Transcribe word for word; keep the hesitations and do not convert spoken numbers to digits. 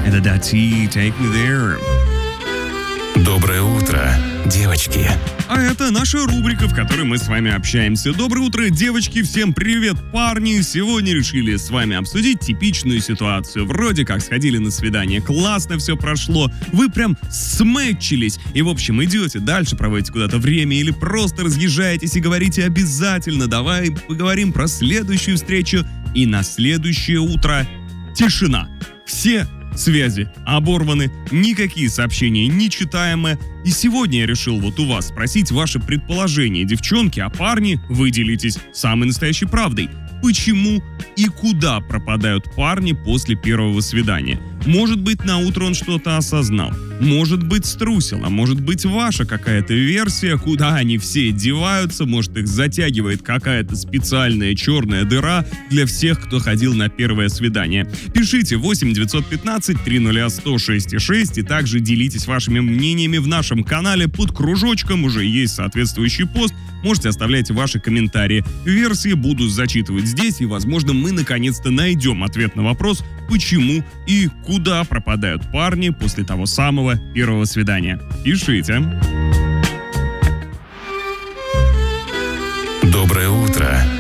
Это Дати, Take Me There. Доброе утро, девочки. А это наша рубрика, в которой мы с вами общаемся. Доброе утро, девочки, всем привет, парни. Сегодня решили с вами обсудить типичную ситуацию. Вроде как сходили на свидание, классно все прошло, вы прям смэчились. И в общем идете дальше, проводите куда-то время или просто разъезжаетесь и говорите обязательно, давай поговорим про следующую встречу. И на следующее утро тишина. Все связи оборваны, никакие сообщения не читаемые. И сегодня я решил вот у вас спросить ваше предположение, девчонки, а парни, вы делитесь самой настоящей правдой. Почему и куда пропадают парни после первого свидания? Может быть, на утро он что-то осознал, может быть, струсил, а может быть, ваша какая-то версия, куда они все деваются, может, их затягивает какая-то специальная черная дыра для всех, кто ходил на первое свидание. Пишите восемь девятьсот пятнадцать триста сто шесть шесть и также делитесь вашими мнениями в нашем канале. Под кружочком уже есть соответствующий пост, можете оставлять ваши комментарии. Версии буду зачитывать здесь, и, возможно, мы наконец-то найдем ответ на вопрос, почему и куда пропадают парни после того самого первого свидания. Пишите. Доброе утро,